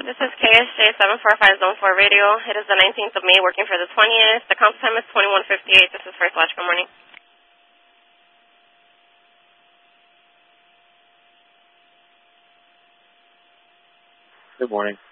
This is KSJ 745 Zone 4 Radio. It is the 19th of May, working for the 20th. The comp time is 21:58. This is First Watch. Good morning. Good morning.